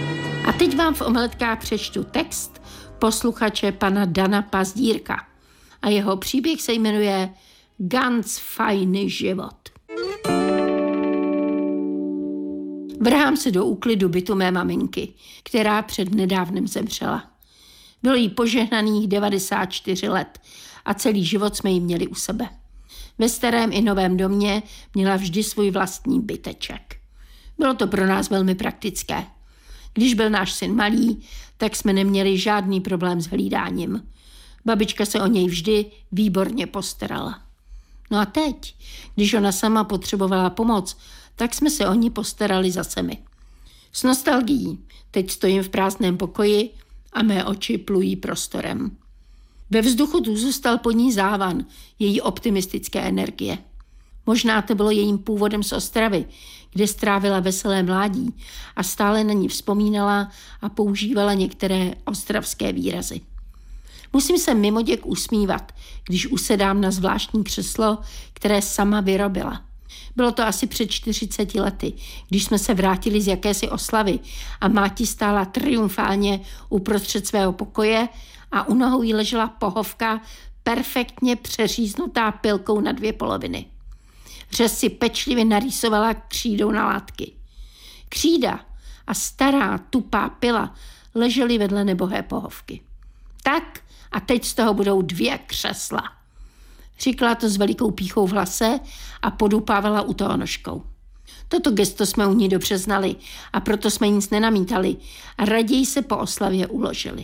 A teď vám v omeletkách přečtu text posluchače pana Dana Pazdírka. A jeho příběh se jmenuje Ganz fajný život. Vrhám se do úklidu bytu mé maminky, která před nedávnem zemřela. Bylo jí požehnaných 94 let a celý život jsme ji měli u sebe. Ve starém i novém domě měla vždy svůj vlastní byteček. Bylo to pro nás velmi praktické. Když byl náš syn malý, tak jsme neměli žádný problém s hlídáním. Babička se o něj vždy výborně postarala. No a teď, když ona sama potřebovala pomoc, tak jsme se o ní postarali zase my. S nostalgií teď stojím v prázdném pokoji a mé oči plují prostorem. Ve vzduchu tu zůstal po ní závan její optimistické energie. Možná to bylo jejím původem z Ostravy, kde strávila veselé mládí a stále na ní vzpomínala a používala některé ostravské výrazy. Musím se mimoděk usmívat, když usedám na zvláštní křeslo, které sama vyrobila. Bylo to asi před 40 lety, když jsme se vrátili z jakési oslavy a máti stála triumfálně uprostřed svého pokoje a u nohou jí ležela pohovka perfektně přeříznutá pilkou na 2 poloviny. Řez si pečlivě narýsovala křídou na látky. Křída a stará tupá pila ležely vedle nebohé pohovky. Tak a teď z toho budou 2 křesla. Říkala to s velikou pýchou v hlase a podupávala u toho nožkou. Toto gesto jsme u ní dobře znali a proto jsme nic nenamítali a raději se po oslavě uložili.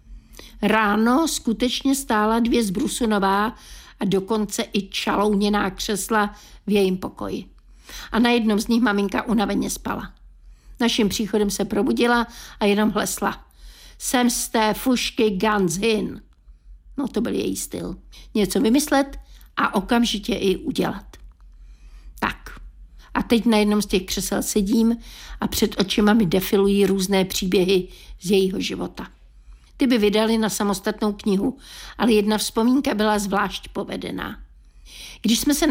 Ráno skutečně stála 2 zbrusunová a dokonce i čalouněná křesla v jejím pokoji. A na jednom z nich maminka unaveně spala. Naším příchodem se probudila a jenom hlesla. Jsem z té fušky ganz hin. No to byl její styl. Něco vymyslet a okamžitě i udělat. Tak. A teď na jednom z těch křesel sedím a před očima mi defilují různé příběhy z jejího života. Ty by vydali na samostatnou knihu, ale jedna vzpomínka byla zvlášť povedená. Když jsme se